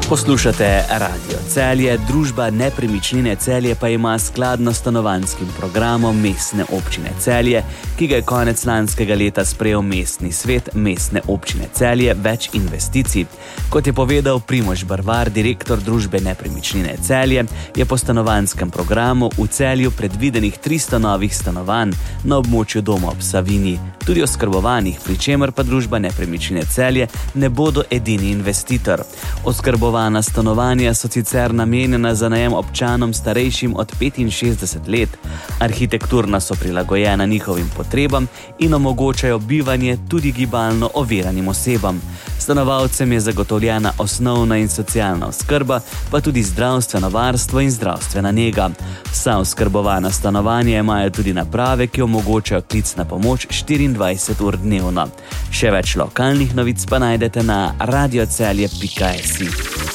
Poslušate Radio Celje, družba Nepremičnine Celje pa ima skladno s stanovanjskim programom Mestne občine Celje, ki ga je konec lanskega leta sprejel Mestni svet Mestne občine Celje, več investicij. Kot je povedal Primož Barvar, direktor družbe Nepremičnine Celje, je po stanovanjskem programu v Celju predvidenih 300 novih stanovanj na območju doma ob Savinji, tudi oskrbovanih, pri čemer pa družba Nepremičnine Celje ne bodo edini investitor. Oskrbovana stanovanja so sicer namenjena za najem občanom starejšim od 65 let. Arhitekturno so prilagojena njihovim potrebam in omogočajo bivanje tudi gibalno oviranim osebam. Stanovalcem je zagotovljena osnovna in socialna oskrba, pa tudi zdravstveno varstvo in zdravstvena nega. Vsa oskrbovana stanovanja imajo tudi naprave, ki omogočajo klic na pomoč 24 ur dnevno. Še več lokalnih novic pa najdete na radiocelje.si.